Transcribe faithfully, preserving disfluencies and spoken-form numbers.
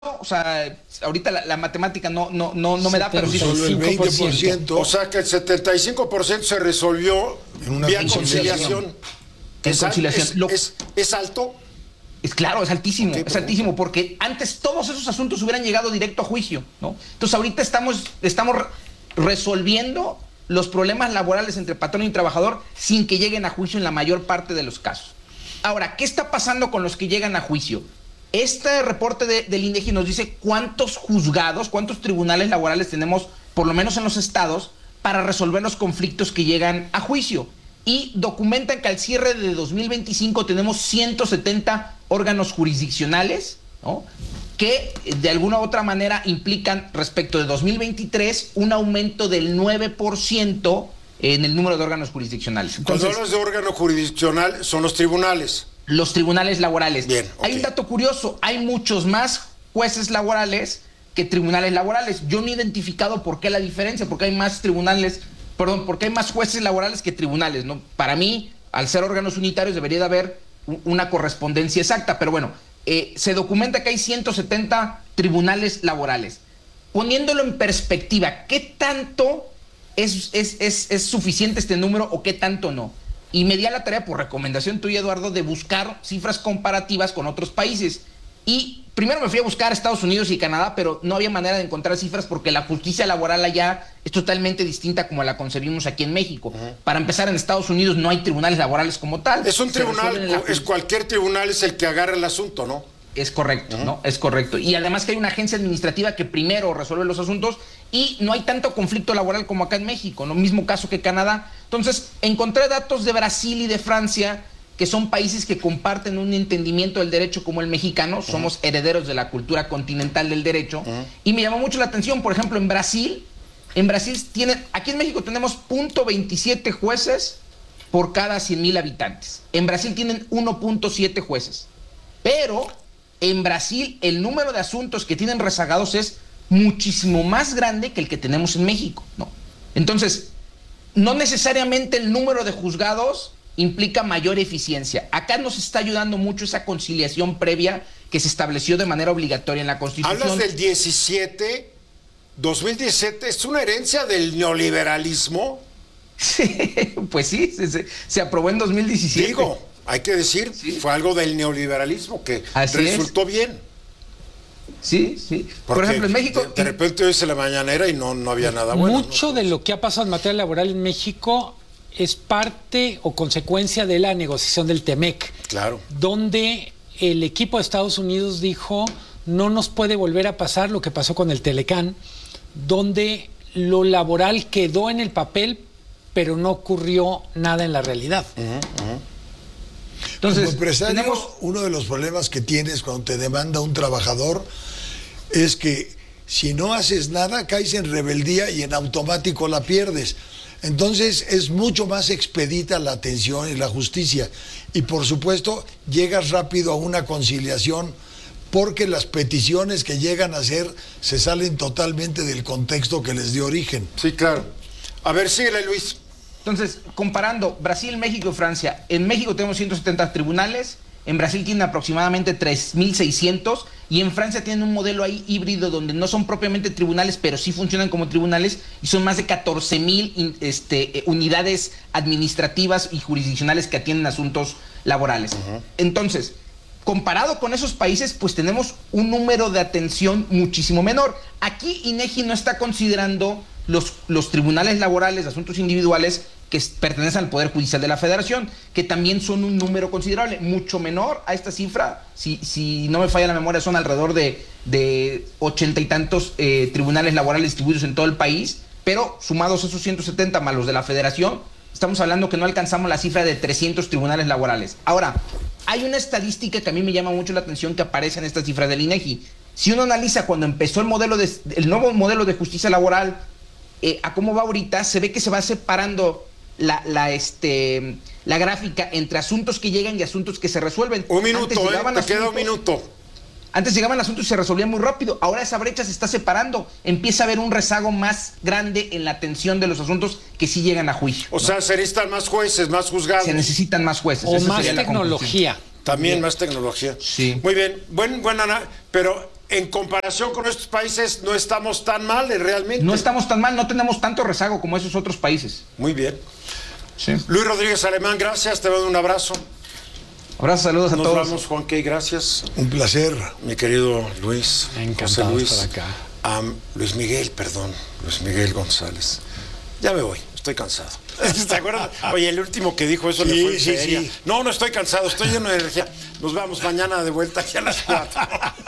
o sea, ahorita la, la matemática no, no, no, no me da, pero sí Solo el veinte por ciento. O sea que el setenta y cinco por ciento se resolvió en una vía conciliación. conciliación. En ¿Es, conciliación. es, Lo- es, es alto? Es claro, es altísimo, Ok, es altísimo, porque antes todos esos asuntos hubieran llegado directo a juicio, ¿no? Entonces ahorita estamos, estamos re- resolviendo los problemas laborales entre patrón y trabajador sin que lleguen a juicio en la mayor parte de los casos. Ahora, ¿qué está pasando con los que llegan a juicio? Este reporte de, del INEGI nos dice cuántos juzgados, cuántos tribunales laborales tenemos, por lo menos en los estados, para resolver los conflictos que llegan a juicio. Y documentan que al cierre de dos mil veinticinco tenemos ciento setenta órganos jurisdiccionales, ¿no?, que de alguna u otra manera implican respecto de dos mil veintitrés un aumento del nueve por ciento en el número de órganos jurisdiccionales. Cuando Entonces, hablas de órgano jurisdiccional, son los tribunales. los tribunales laborales. Bien, Hay ok. un dato curioso, hay muchos más jueces laborales que tribunales laborales. Yo no he identificado por qué la diferencia, porque hay más tribunales, perdón, porque hay más jueces laborales que tribunales, ¿no? Para mí, al ser órganos unitarios, debería de haber u- una correspondencia exacta, pero bueno, eh, se documenta que hay ciento setenta tribunales laborales. Poniéndolo en perspectiva, ¿qué tanto es, es, es, es suficiente este número o qué tanto no? Y me di a la tarea, por recomendación tuya, Eduardo, de buscar cifras comparativas con otros países. Y primero me fui a buscar Estados Unidos y Canadá, pero no había manera de encontrar cifras porque la justicia laboral allá es totalmente distinta como la concebimos aquí en México. Uh-huh. Para empezar, en Estados Unidos no hay tribunales laborales como tal. Es un Se resuelven en la tribunal, es justicia. cualquier tribunal es el que agarra el asunto, ¿no? Es correcto, Uh-huh. ¿no? Es correcto. Y además que hay una agencia administrativa que primero resuelve los asuntos y no hay tanto conflicto laboral como acá en México, ¿no? Mismo caso que Canadá. Entonces, encontré datos de Brasil y de Francia, que son países que comparten un entendimiento del derecho como el mexicano, uh-huh. Somos herederos de la cultura continental del derecho, uh-huh. Y me llamó mucho la atención, por ejemplo, en Brasil, en Brasil tienen, aquí en México tenemos punto veintisiete jueces por cada cien mil habitantes. En Brasil tienen uno punto siete jueces. Pero en Brasil el número de asuntos que tienen rezagados es muchísimo más grande que el que tenemos en México, ¿no? Entonces, no necesariamente el número de juzgados implica mayor eficiencia. Acá nos está ayudando mucho esa conciliación previa que se estableció de manera obligatoria en la Constitución. Hablas del diecisiete, dos mil diecisiete, ¿es una herencia del neoliberalismo? Sí, pues sí, se, se, se aprobó en dos mil diecisiete. Digo, hay que decir, sí. Fue algo del neoliberalismo que Así resultó es. bien. Sí, sí. Porque por ejemplo, en México... De, de repente hoy se la mañanera y no, no había nada bueno. Mucho ¿no? de lo que ha pasado en materia laboral en México es parte o consecuencia de la negociación del Temec. Claro. Donde el equipo de Estados Unidos dijo, no nos puede volver a pasar lo que pasó con el Telecán, donde lo laboral quedó en el papel, pero no ocurrió nada en la realidad. Uh-huh, uh-huh. Entonces, como empresario, tenemos... uno de los problemas que tienes cuando te demanda un trabajador es que si no haces nada, caes en rebeldía y en automático la pierdes. Entonces es mucho más expedita la atención y la justicia. Y por supuesto, llegas rápido a una conciliación porque las peticiones que llegan a hacer se salen totalmente del contexto que les dio origen. Sí, claro. A ver, síguele, Luis. Entonces, comparando Brasil, México y Francia, en México tenemos ciento setenta tribunales, en Brasil tienen aproximadamente tres mil seiscientos y en Francia tienen un modelo ahí híbrido donde no son propiamente tribunales, pero sí funcionan como tribunales y son más de catorce mil este, unidades administrativas y jurisdiccionales que atienden asuntos laborales. Uh-huh. Entonces, comparado con esos países, pues tenemos un número de atención muchísimo menor. Aquí INEGI no está considerando los, los tribunales laborales de asuntos individuales que pertenecen al Poder Judicial de la Federación, que también son un número considerable, mucho menor a esta cifra. Si, si no me falla la memoria, son alrededor de, de ochenta y tantos eh, tribunales laborales distribuidos en todo el país, pero sumados esos ciento setenta más los de la Federación, estamos hablando que no alcanzamos la cifra de trescientos tribunales laborales. Ahora, hay una estadística que a mí me llama mucho la atención que aparece en estas cifras del INEGI. Si uno analiza cuando empezó el modelo de, el nuevo modelo de justicia laboral, eh, a cómo va ahorita, se ve que se va separando la, la, este, la gráfica entre asuntos que llegan y asuntos que se resuelven. Un minuto, Antes eh, llegaban te asuntos, queda un minuto. Antes llegaban asuntos y se resolvían muy rápido. Ahora esa brecha se está separando. Empieza a haber un rezago más grande en la atención de los asuntos que sí llegan a juicio. O ¿no? sea, se necesitan más jueces, más juzgados. Se necesitan más jueces. O más tecnología. También bien. Más tecnología. Sí. Muy bien. Buen, buena, pero en comparación con estos países no estamos tan mal realmente. No estamos tan mal, no tenemos tanto rezago como esos otros países. Muy bien. Sí. Luis Rodríguez Alemán, gracias, te mando un abrazo. Abrazos, saludos a Nos todos. Nos vamos, Juan Key, gracias. Un placer. Mi querido Luis, José Luis. Por acá. Um, Luis Miguel, perdón, Luis Miguel González. Ya me voy, estoy cansado. ¿Te acuerdas? Oye, el último que dijo eso sí, le fue en sí, serio. sí. No, no estoy cansado, estoy lleno de energía. Nos vemos mañana de vuelta aquí a las cuatro.